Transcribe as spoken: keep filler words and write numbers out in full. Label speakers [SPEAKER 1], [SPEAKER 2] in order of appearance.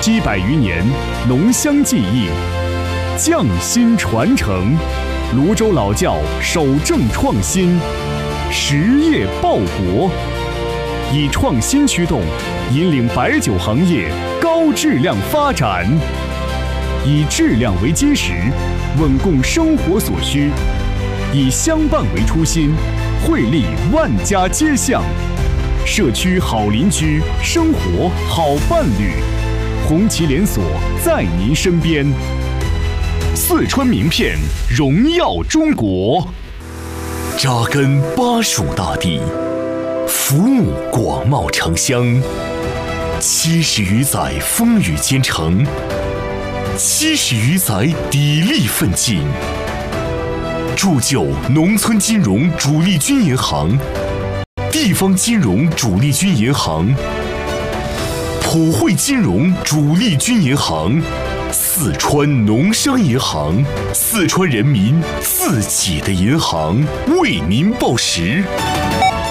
[SPEAKER 1] 七百余年农乡技艺，匠心传承，泸州老窖守正创新，实业报国，以创新驱动，引领白酒行业高质量发展，以质量为基石，稳供生活所需，以相伴为初心，惠利万家街巷，社区好邻居，生活好伴侣，红旗连锁在您身边。四川名片荣耀中国，
[SPEAKER 2] 扎根巴蜀大地，服务广袤城乡，七十余载风雨兼程，七十余载砥砺奋进，铸就农村金融主力军银行、地方金融主力军银行、普惠金融主力军银行、四川农商银行，四川人民自己的银行，为您报时。